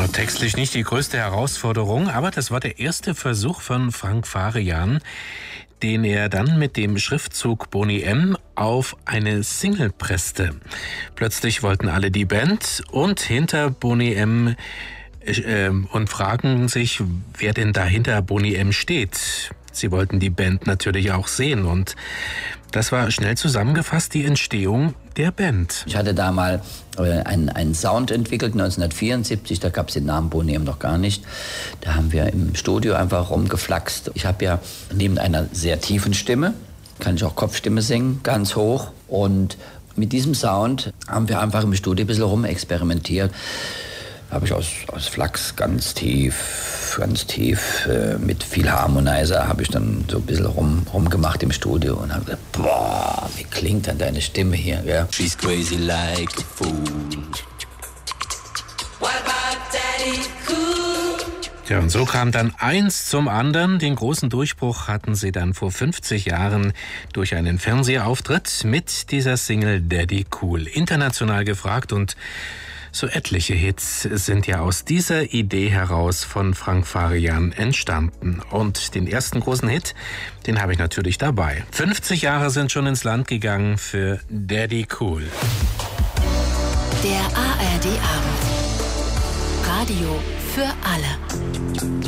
war textlich nicht die größte Herausforderung, aber das war der erste Versuch von Frank Farian, den er dann mit dem Schriftzug Boney M. auf eine Single presste. Plötzlich wollten alle die Band und hinter Boney M. Und fragen sich, wer denn da hinter Boney M. steht. Sie wollten die Band natürlich auch sehen und das war schnell zusammengefasst die Entstehung der Band. Ich hatte da mal einen Sound entwickelt, 1974, da gab es den Namen Boney M. noch gar nicht. Da haben wir im Studio einfach rumgeflaxt. Ich habe ja neben einer sehr tiefen Stimme, kann ich auch Kopfstimme singen, ganz hoch. Und mit diesem Sound haben wir einfach im Studio ein bisschen rumexperimentiert. Habe ich aus Flachs ganz tief, mit viel Harmonizer habe ich dann so ein bisschen rumgemacht im Studio und habe gesagt, boah, wie klingt denn deine Stimme hier, gell? She's crazy like a fool. What about Daddy Cool? Ja, und so kam dann eins zum anderen. Den großen Durchbruch hatten sie dann vor 50 Jahren durch einen Fernsehauftritt mit dieser Single Daddy Cool. International gefragt und so etliche Hits sind ja aus dieser Idee heraus von Frank Farian entstanden. Und den ersten großen Hit, den habe ich natürlich dabei. 50 Jahre sind schon ins Land gegangen für Daddy Cool. Der ARD Abend. Radio für alle.